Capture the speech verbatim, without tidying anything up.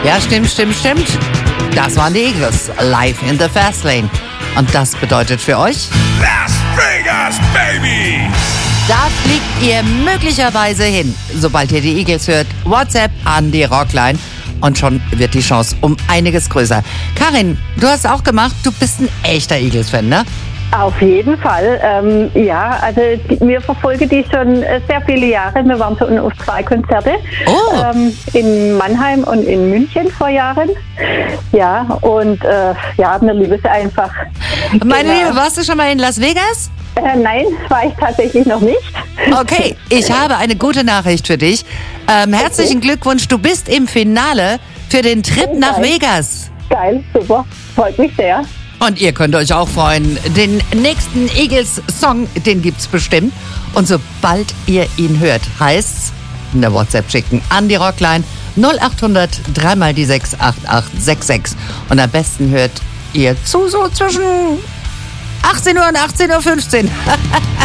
Ja, stimmt, stimmt, stimmt. Das waren die Eagles, live in the Fastlane. Und das bedeutet für euch... Las Vegas, baby! Da fliegt ihr möglicherweise hin, sobald ihr die Eagles hört. WhatsApp an die Rockline. Und schon wird die Chance um einiges größer. Karin, du hast auch gemacht, du bist ein echter Eagles-Fan, ne? Auf jeden Fall. Ähm, ja, also die, wir verfolgen die schon äh, sehr viele Jahre. Wir waren schon auf zwei Konzerte. Oh. Ähm, in Mannheim und in München vor Jahren. Ja, und äh, ja, wir lieben es einfach. Meine Genau. Liebe, warst du schon mal in Las Vegas? Äh, nein, war ich tatsächlich noch nicht. Okay, ich habe eine gute Nachricht für dich. Ähm, herzlichen Glückwunsch, du bist im Finale für den Trip Oh, nach geil. Vegas. Geil, super. Freut mich sehr. Und ihr könnt euch auch freuen. Den nächsten Eagles-Song, den gibt's bestimmt. Und sobald ihr ihn hört, heißt's, eine WhatsApp schicken an die Rockline null acht hundert drei mal die sechs acht acht sechs sechs. Und am besten hört ihr zu so zwischen achtzehn Uhr und achtzehn Uhr fünfzehn.